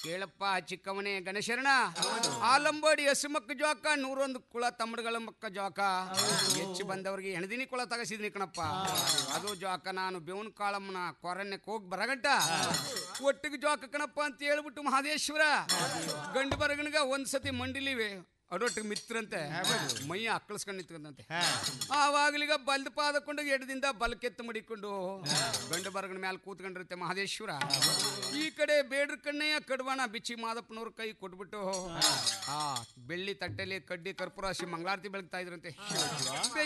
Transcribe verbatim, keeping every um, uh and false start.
ಕೇಳಪ್ಪ ಚಿಕ್ಕವನೇ ಗಣೇಶರಣ, ಆಲಂಬಡಿ ಹಸುಮಕ್ಕ ಜೋಕ ನೂರೊಂದು ಕುಳ ತಮ್ಮಡುಗಳ ಮಕ್ಕ ಜೋಕ ಹೆಚ್ಚು ಬಂದವರಿಗೆ ಹೆಣದಿನಿ ಕುಳ ತಗಸಿದ್ನಿ ಕಣಪ್ಪ. ಅದು ಜೋಕ ನಾನು ಬೇವನ್ ಕಾಳಮ್ಮನ ಕೊರನ್ಯಕ್ಕೆ ಹೋಗಿ ಬರಗಂಟ ಒಟ್ಟಿಗೆ ಜೋಕ ಕಣಪ್ಪ ಅಂತ ಹೇಳ್ಬಿಟ್ಟು ಮಹದೇಶ್ವರ ಗಂಡು ಬರಗಣಿಗ ಒಂದ್ಸತಿ ಮಂಡಿಲಿವೆ ಅಡೊಟ್ಟಿಗೆ ಮಿತ್ರಂತೆ ಮೈಯ ಅಕ್ಕಳಿಸ್ಕೊಂಡು ನಿಂತ್ಕೊಂಡಂತೆ. ಆವಾಗಲೀಗ ಬಲ್ದ ಪಾದಕೊಂಡು ಎಡದಿಂದ ಬಲಕೆತ್ತು ಮಡಿಕೊಂಡು ಗಂಡು ಬರಗಣ ಮೇಲೆ ಕೂತ್ಕೊಂಡಿರುತ್ತೆ ಮಹದೇಶ್ವರ. ಈ ಕಡೆ ಬೇಡ್ರ ಕಣ್ಣಯ್ಯ ಕಡ್ವಾಣ ಬಿಚ್ಚಿ ಮಾದಪ್ಪನವ್ರ ಕೈ ಕೊಟ್ಬಿಟ್ಟು ಆ ಬೆಳ್ಳಿ ತಟ್ಟೆಲಿ ಕಡ್ಡಿ ಕರ್ಪೂರ ಹಸಿ ಮಂಗಳಾರತಿ ಬೆಳಗ್ತಾ ಇದ್ರಂತೆ.